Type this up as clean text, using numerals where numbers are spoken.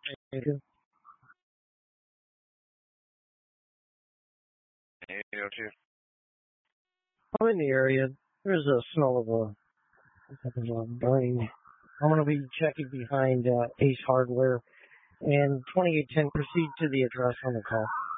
802. I'm in the area. There's a smell of a burning. I'm going to be checking behind Ace Hardware and 2810. Proceed to the address on the call.